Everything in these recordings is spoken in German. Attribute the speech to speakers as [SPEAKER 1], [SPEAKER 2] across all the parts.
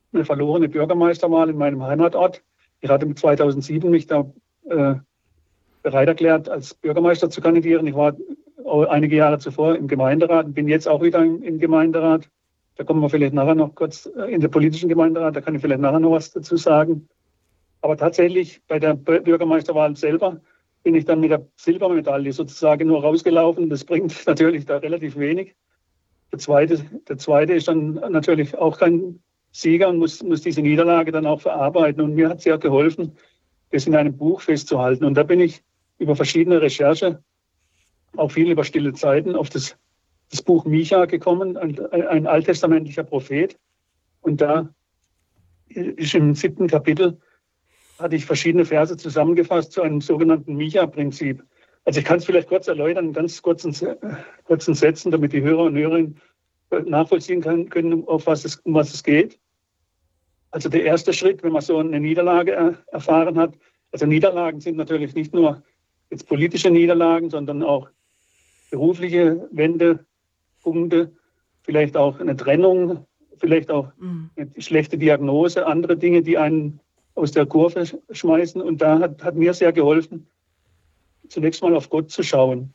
[SPEAKER 1] eine verlorene Bürgermeisterwahl in meinem Heimatort. Ich hatte 2007 mich da bereit erklärt, als Bürgermeister zu kandidieren. Ich war einige Jahre zuvor im Gemeinderat und bin jetzt auch wieder im Gemeinderat. Da kommen wir vielleicht nachher noch kurz in den politischen Gemeinderat, da kann ich vielleicht nachher noch was dazu sagen. Aber tatsächlich bei der Bürgermeisterwahl selber bin ich dann mit der Silbermedaille sozusagen nur rausgelaufen. Das bringt natürlich da relativ wenig. Der zweite ist dann natürlich auch kein Sieger und muss diese Niederlage dann auch verarbeiten. Und mir hat sehr geholfen, das in einem Buch festzuhalten. Und da bin ich über verschiedene Recherche, auch viel über stille Zeiten, auf das Buch Micha gekommen, ein alttestamentlicher Prophet. Und da ist im 7. Kapitel, hatte ich verschiedene Verse zusammengefasst zu einem sogenannten Micha-Prinzip. Also ich kann es vielleicht kurz erläutern, in ganz kurzen Sätzen, damit die Hörer und Hörerinnen nachvollziehen können, um was es geht. Also der erste Schritt, wenn man so eine Niederlage erfahren hat, also Niederlagen sind natürlich nicht nur jetzt politische Niederlagen, sondern auch berufliche Wendepunkte, vielleicht auch eine Trennung, vielleicht auch eine schlechte Diagnose, andere Dinge, die einen aus der Kurve schmeißen. Und da hat mir sehr geholfen, zunächst mal auf Gott zu schauen.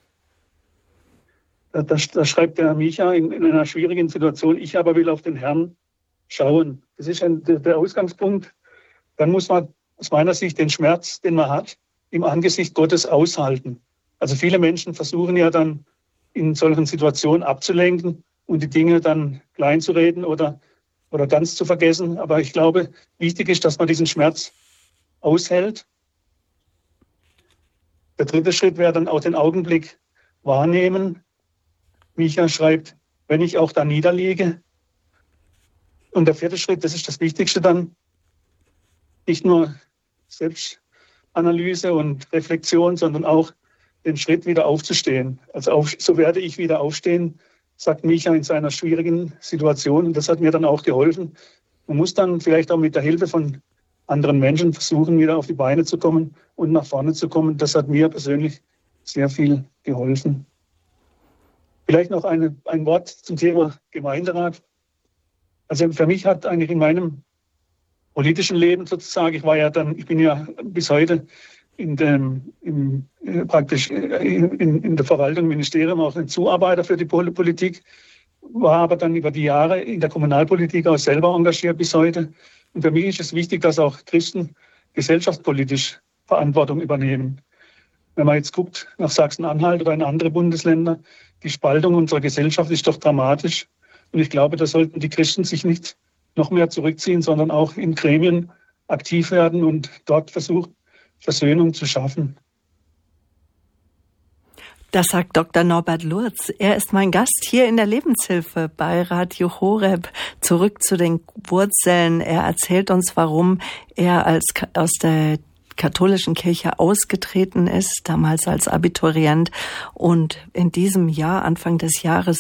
[SPEAKER 1] Da schreibt der Micha in einer schwierigen Situation, ich aber will auf den Herrn schauen. Das ist der Ausgangspunkt. Dann muss man aus meiner Sicht den Schmerz, den man hat, im Angesicht Gottes aushalten. Also viele Menschen versuchen ja dann in solchen Situationen abzulenken und die Dinge dann kleinzureden oder ganz zu vergessen. Aber ich glaube, wichtig ist, dass man diesen Schmerz aushält. Der dritte Schritt wäre dann auch den Augenblick wahrnehmen. Micha schreibt, wenn ich auch da niederliege. Und der vierte Schritt, das ist das Wichtigste dann, nicht nur Selbstanalyse und Reflexion, sondern auch den Schritt wieder aufzustehen. Also so werde ich wieder aufstehen, sagt Micha in seiner schwierigen Situation. Und das hat mir dann auch geholfen. Man muss dann vielleicht auch mit der Hilfe von anderen Menschen versuchen, wieder auf die Beine zu kommen und nach vorne zu kommen. Das hat mir persönlich sehr viel geholfen. Vielleicht noch ein Wort zum Thema Gemeinderat. Also für mich hat eigentlich in meinem politischen Leben sozusagen, ich bin ja bis heute in der Verwaltung, im Ministerium auch ein Zuarbeiter für die Politik, war aber dann über die Jahre in der Kommunalpolitik auch selber engagiert bis heute. Und für mich ist es wichtig, dass auch Christen gesellschaftspolitisch Verantwortung übernehmen. Wenn man jetzt guckt nach Sachsen-Anhalt oder in andere Bundesländer, die Spaltung unserer Gesellschaft ist doch dramatisch. Und ich glaube, da sollten die Christen sich nicht noch mehr zurückziehen, sondern auch in Gremien aktiv werden und dort versuchen, Versöhnung zu schaffen.
[SPEAKER 2] Das sagt Dr. Norbert Lurz. Er ist mein Gast hier in der Lebenshilfe bei Radio Horeb. Zurück zu den Wurzeln. Er erzählt uns, warum er aus der katholischen Kirche ausgetreten ist, damals als Abiturient und in diesem Jahr, Anfang des Jahres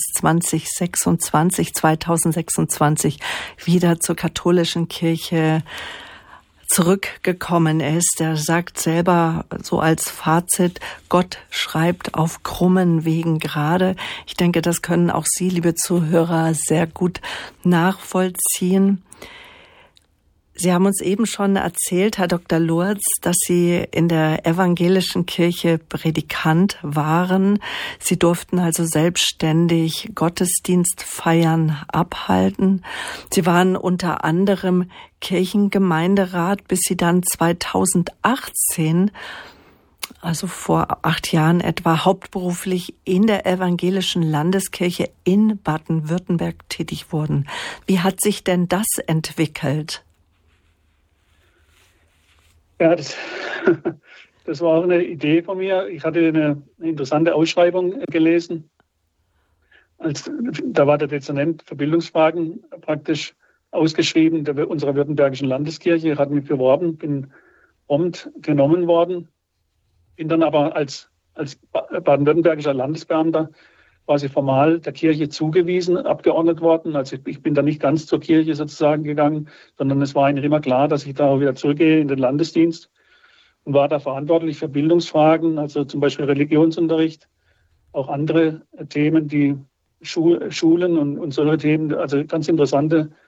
[SPEAKER 2] 2026, wieder zur katholischen Kirche zurückgekommen ist. Er sagt selber so als Fazit, Gott schreibt auf krummen Wegen gerade. Ich denke, das können auch Sie, liebe Zuhörer, sehr gut nachvollziehen. Sie haben uns eben schon erzählt, Herr Dr. Lurz, dass Sie in der evangelischen Kirche Predikant waren. Sie durften also selbstständig Gottesdienstfeiern abhalten. Sie waren unter anderem Kirchengemeinderat, bis Sie dann 2018, also vor 8 Jahren etwa, hauptberuflich in der evangelischen Landeskirche in Baden-Württemberg tätig wurden. Wie hat sich denn das entwickelt?
[SPEAKER 1] Ja, das war auch eine Idee von mir. Ich hatte eine interessante Ausschreibung gelesen. Da war der Dezernent für Bildungsfragen praktisch ausgeschrieben unserer württembergischen Landeskirche. Ich hatte mich beworben, bin prompt genommen worden, bin dann aber als baden-württembergischer Landesbeamter quasi formal der Kirche zugewiesen, abgeordnet worden. Also ich bin da nicht ganz zur Kirche sozusagen gegangen, sondern es war eigentlich immer klar, dass ich da auch wieder zurückgehe in den Landesdienst und war da verantwortlich für Bildungsfragen, also zum Beispiel Religionsunterricht, auch andere Themen, die Schulen und solche Themen, also ganz interessante